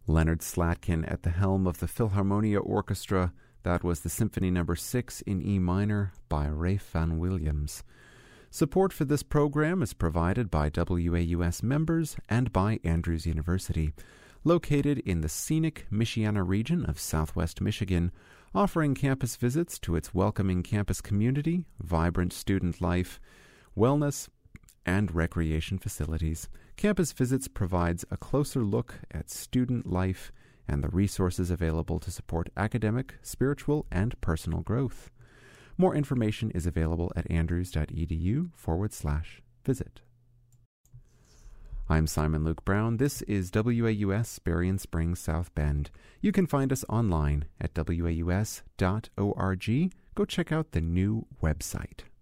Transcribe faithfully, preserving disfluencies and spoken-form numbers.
Leonard Slatkin at the helm of the Philharmonia Orchestra. That was the Symphony Number six in E minor by Ralph Vaughan Williams. Support for this program is provided by W A U S members and by Andrews University, located in the scenic Michiana region of southwest Michigan, offering campus visits to its welcoming campus community, vibrant student life, wellness, and recreation facilities. Campus Visits provides a closer look at student life and the resources available to support academic, spiritual, and personal growth. More information is available at andrews.edu forward slash visit. I'm Simon Luke Brown. This is W A U S Berrien Springs South Bend. You can find us online at w a u s dot org. Go check out the new website.